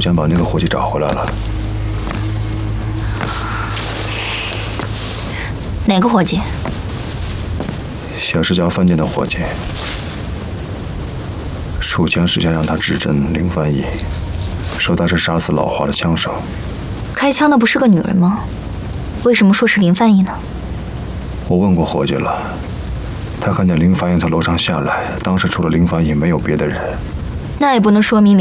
强把那个伙计找回来了。 哪个伙计？ 小石家饭店的伙计。楚强事先让他指证林翻译，说他是杀死老华的枪手。 开枪的不是个女人吗？为什么说是林翻译呢？ 我问过伙计了，他看见林翻译从楼上下来，当时除了林翻译没有别的人。 那也不能说明